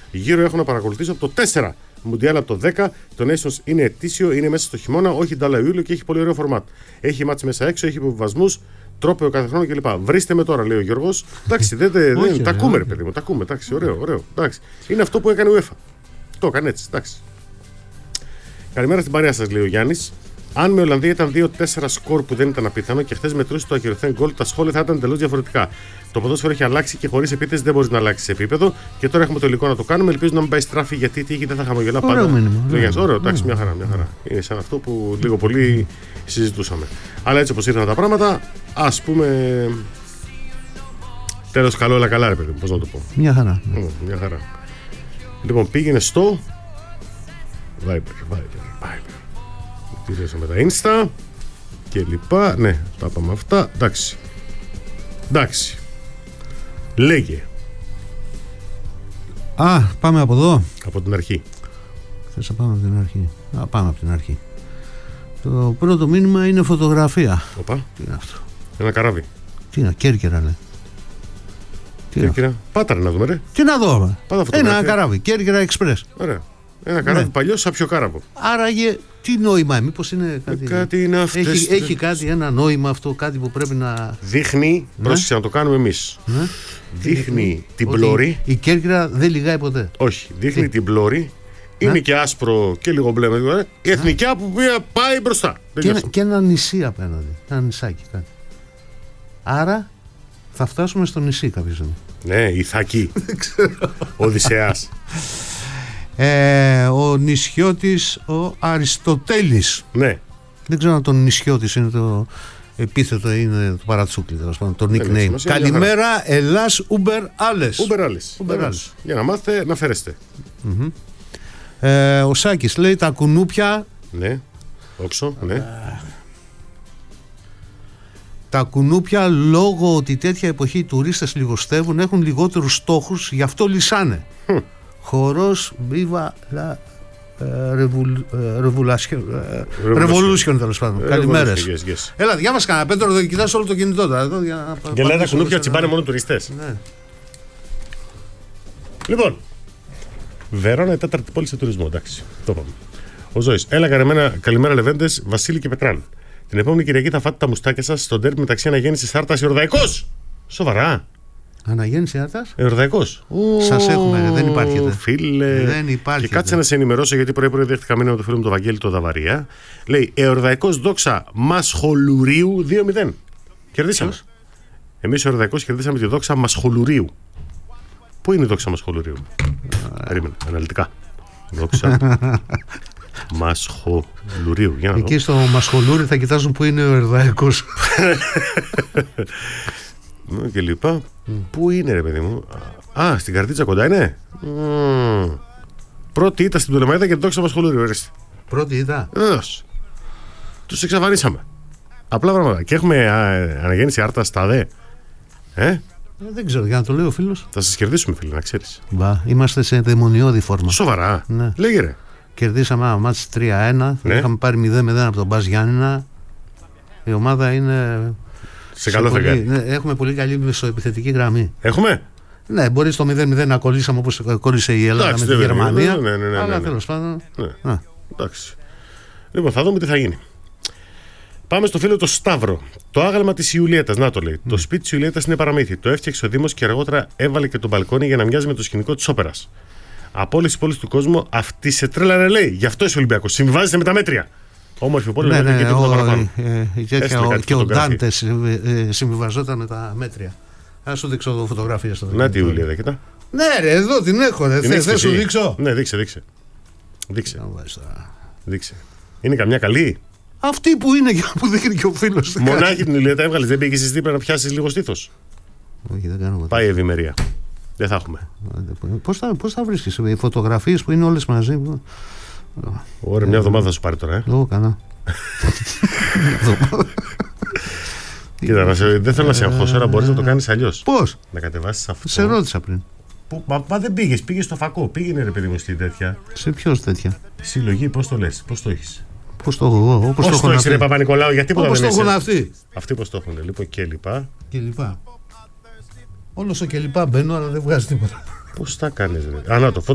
Γύρο έχω να παρακολουθήσω από το 4. Μουντιάλ από το 10. Το Nations είναι ετήσιο, είναι μέσα στο χειμώνα, όχι ντάλα Ιούλιο και έχει πολύ ωραίο φορμάτ. Έχει μάτς μέσα έξω, έχει υποβιβασμούς, τρόπαιο κάθε χρόνο κλπ. Βρίστε με τώρα, λέει ο Γιώργος. Εντάξει, τα ακούμε, ρε παιδί μου, τα ακούμε. Εντάξει, ωραίο. Εντάξει. Είναι αυτό που έκανε η UEFA. Το έκανε έτσι, εντάξει. Καλημέρα στην παρέα σας, λέει ο Γιάννης. Αν με Ολλανδία ήταν 2-4 σκορ που δεν ήταν απίθανο και χθες μετρούσε το ακυρωθέν γκολ, τα σχόλια θα ήταν εντελώς διαφορετικά. Το ποδόσφαιρο έχει αλλάξει και χωρίς επίθεση δεν μπορεί να αλλάξει σε επίπεδο και τώρα έχουμε το υλικό να το κάνουμε. Ελπίζω να μην πάει στράφη γιατί τι δεν θα χαμογελά πάντα. Ωραίο, εντάξει, μια χαρά. Είναι σαν αυτό που λίγο πολύ συζητούσαμε. Αλλά έτσι όπως ήρθαν τα πράγματα, ας πούμε. Τέλος καλό, όλα καλά, ρε παιδί μου, πώς να το πω. Μια χαρά. Μια χαρά. Λοιπόν, πήγαινε στο Viber. Τηρήσαμε τα Insta και λοιπά. Ναι, τα πάμε αυτά. Εντάξει. Λέγε. Πάμε από εδώ. Από την αρχή. Θες να πάμε από την αρχή? Πάμε από την αρχή. Το πρώτο μήνυμα είναι φωτογραφία. Οπα. Τι είναι αυτό? Ένα καράβι. Τι είναι, Κέρκυρα λέει. Κέρκυρα. Πάταρε να δούμε, ρε. Τι να δούμε. Ένα καράβι, Κέρκυρα Express. Ωραία. Ένα καράβι παλιό σαν πιο κάραβο. Άραγε τι νόημα, μήπως είναι κάτι είναι αυτές. Έχει κάτι, ένα νόημα αυτό, κάτι που πρέπει να. Δείχνει, πρόσεξε να το κάνουμε εμείς. Δείχνει την πλώρη. Η Κέρκυρα δεν λιγάει ποτέ. Όχι, δείχνει την πλώρη. Είναι και άσπρο και λίγο μπλε. Η εθνικιά που πάει μπροστά. Και ένα νησί απέναντι. Ένα νησάκι κάτι. Άρα θα φτάσουμε στο νησί κάποια στιγμή. Ναι, Ιθάκη. Οδυσσεάς. Ο νησιώτης ο Αριστοτέλης. Ναι. Δεν ξέρω αν τον νησιώτης είναι το επίθετο, είναι το παρατσούκλι, το nickname. Καλημέρα, Ελλάς Uber Alles. Για να μάθετε, να φέρεστε. Ο Σάκης λέει τα κουνούπια. Ναι, όξο, ναι. Τα κουνούπια, λόγω ότι τέτοια εποχή οι τουρίστες λιγοστεύουν, έχουν λιγότερους στόχους, γι' αυτό λυσάνε. Χορός, viva la revolution, τέλος πάντων. Καλημέρες. Yes. Έλα, διάβασα κανένα Πέτρο, κοιτάς όλο το κινητό τώρα. Και λέει τα κουνούπια τσιμπάνε μόνο τουριστές. Ναι. Λοιπόν, Βερόνα, η τέταρτη πόλη σε τουρισμό, εντάξει. Το είπαμε. Ο Ζώης, έλα καλημέρα Λεβέντες, Βασίλη και Πετράν. Την επόμενη Κυριακή θα φάτε τα μουστάκια σας στον ντέρμπι μεταξύ Αναγέννησης Άρτας Εορδαϊκός. Σοβαρά. Αναγέννηση Άρτας. Εορδαϊκός. Σας έχουμε, δεν υπάρχει. Φίλε. Δεν υπάρχει. Και κάτσε να σε ενημερώσω γιατί πρωί δέχτηκα μήνυμα με το φίλο μου τον Βαγγέλη το Δαβαρία. Λέει Εορδαϊκός δόξα Μασχολουρίου 2-0. Κερδίσαμε. Εμείς ο Εορδαϊκός κερδίσαμε τη δόξα Μασχολουρίου. Πού είναι η δόξα Μασχολουρίου? Περίμενα, αναλυτικά. Δόξα Μασχολουρίου. Εκεί στο Μασχολούρι θα κοιτάζουν που είναι ο Εορδαϊκός. Και λοιπά. Πού είναι, ρε παιδί μου? Στην Καρτίτσα κοντά είναι. Πρώτη ήττα στην Πτολεμαΐδα και δόξα Μασχολούριου. Πρώτη ήττα. Τους εξαφανίσαμε. Απλά πράγματα. Και έχουμε αναγέννηση Άρτα στα ΔΕ. Δεν ξέρω, για να το λέει ο φίλος. Θα σας κερδίσουμε, φίλε, να ξέρεις. Είμαστε σε δαιμονιώδη φόρμα. Σοβαρά. Ναι. Λέγε, ρε. Κερδίσαμε ένα μάτς 3-1. Ναι. Είχαμε πάρει 0-0 από τον Μπας Γιάννηνα. Η ομάδα είναι. Σε καλό φεγγάρι. Ναι, έχουμε πολύ καλή μεσοεπιθετική γραμμή. Έχουμε. Ναι, μπορεί στο 0-0 να κολλήσαμε όπως κόλλησε η Ελλάδα με τη Γερμανία. Ναι, αλλά τέλος πάντων. Ναι. Εντάξει. Λοιπόν, θα δούμε τι θα γίνει. Πάμε στο φίλο το Σταύρο. Το άγαλμα της Ιουλιέτας. Να το λέει. Το σπίτι της Ιουλιέτας είναι παραμύθι. Το έφτιαξε ο Δήμος και αργότερα έβαλε και τον μπαλκόνι για να μοιάζει με το σκηνικό της όπερας. Από όλες τις πόλεις του κόσμου αυτή σε τρέλανε, λέει. Γι' αυτό είσαι Ολυμπιακός. Συμβιβάζεσαι με τα μέτρια. Όμορφη πόλη, ναι, και τίποτα παραπάνω. Και ο Ντάντε συμβιβαζόταν με τα μέτρια. Ας σου δείξω φωτογραφία στο Να τη Ιουλιέτα, κοιτά. Ναι, ρε, εδώ την έχω. Θες σου δείξω? Ναι, δείξε. Είναι καμιά καλή? Αυτή που είναι που δείχνει και ο φίλος. Μονάχη την Ιουλιέτα έβγαλες, δεν πήγες δίπλα να πιάσεις λίγο στήθος? Όχι, δεν κάνω. Πάει η ευημερία. Δεν θα έχουμε. Πώς θα βρίσκεις οι φωτογραφίες που είναι όλες μαζί? Ωραία, μια εβδομάδα θα σου πάρει τώρα. Εγώ κανένα. Κοίτα, δεν θέλω να σε αγχώσω, αλλά μπορείς να το κάνεις αλλιώς. Πώς? Να κατεβάσεις αυτό. Σε ρώτησα πριν. Μα δεν πήγες στο φακό. Πήγαινε, ρε παιδί μου, στην τέτοια. Σε ποιος τέτοια? Συλλογή, πώς το λες, πώς το έχεις? Πώς το έχω εγώ? Πώς το έχεις, ρε Παπα-Νικολάου, γιατί τίποτα δεν έχεις? Πώς το έχουν αυτοί? Αυτοί πώς το έχουν, λοιπόν, και λοιπά. Όλο στο και λοιπά μπαίνω, αλλά δεν βγάζει τίποτα. Πώς τα κάνεις, ρε? Να το